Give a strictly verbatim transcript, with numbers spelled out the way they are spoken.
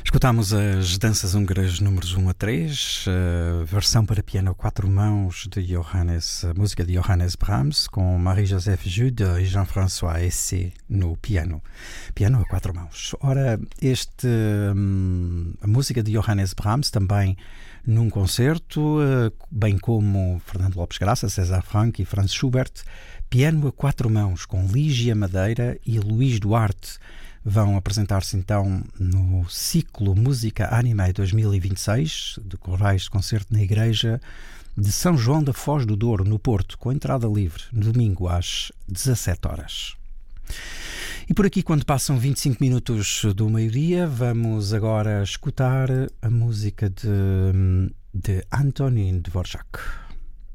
Escutámos as danças húngaras números um a três, a versão para piano a quatro mãos de Johannes, a música de Johannes Brahms, com Marie-Joseph Jude e Jean-François Essé no piano. Piano a quatro mãos. Ora, este, hum, a música de Johannes Brahms também num concerto, bem como Fernando Lopes Graça, César Franck e Franz Schubert, piano a quatro mãos, com Lígia Madeira e Luís Duarte, vão apresentar-se então no ciclo Música Anime dois mil e vinte e seis, de corais de concerto na Igreja de São João da Foz do Douro, no Porto, com entrada livre, no domingo às dezassete horas. E por aqui, quando passam vinte e cinco minutos do meio-dia, vamos agora escutar a música de, de Antonín Dvorak.